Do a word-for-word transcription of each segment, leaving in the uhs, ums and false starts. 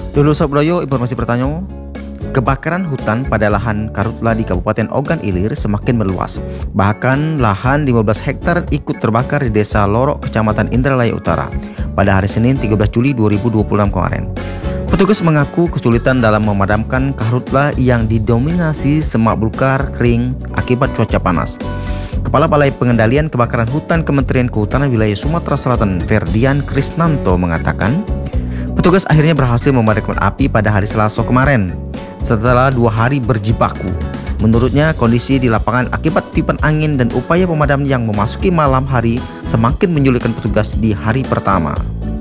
Dulu Sabroyo, informasi pertanyaan. Kebakaran hutan pada lahan karhutla di Kabupaten Ogan Ilir semakin meluas. Bahkan lahan lima belas hektar ikut terbakar di Desa Lorok, Kecamatan Indralaya Utara pada hari Senin tiga belas Juli dua ribu dua puluh enam kemarin. Petugas mengaku kesulitan dalam memadamkan karhutla yang didominasi semak belukar kering akibat cuaca panas. Kepala Balai Pengendalian Kebakaran Hutan Kementerian Kehutanan Wilayah Sumatera Selatan, Ferdian Krisnanto, mengatakan petugas akhirnya berhasil memadamkan api pada hari Selasa kemarin setelah dua hari berjibaku. Menurutnya, kondisi di lapangan akibat tiupan angin dan upaya pemadam yang memasuki malam hari semakin menyulitkan petugas di hari pertama.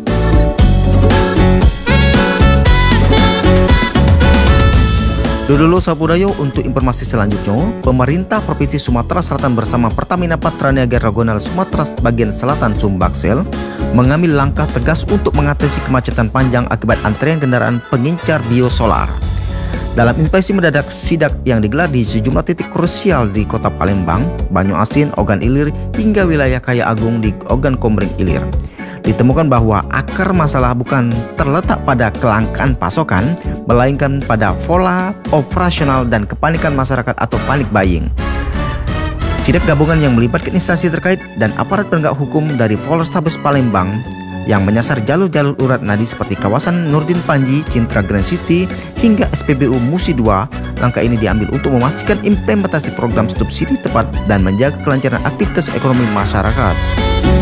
Dulu Sabudayo, untuk informasi selanjutnya, pemerintah Provinsi Sumatera Selatan bersama Pertamina Patraniaga Regional Sumatera Bagian Selatan Sumbaksel mengambil langkah tegas untuk mengatasi kemacetan panjang akibat antrean kendaraan pengincar biosolar. Dalam inspeksi mendadak sidak yang digelar di sejumlah titik krusial di Kota Palembang, Banyu-Asin, Ogan Ilir, hingga wilayah Kaya Agung di Ogan Komering Ilir, ditemukan bahwa akar masalah bukan terletak pada kelangkaan pasokan, melainkan pada pola operasional dan kepanikan masyarakat atau panik buying. Sidak gabungan yang melibatkan instansi terkait dan aparat penegak hukum dari Polrestabes Palembang yang menyasar jalur-jalur urat nadi seperti kawasan Nurdin Panji, Cintra Grand City, hingga S P B U Musi dua. Langkah ini diambil untuk memastikan implementasi program subsidi tepat dan menjaga kelancaran aktivitas ekonomi masyarakat.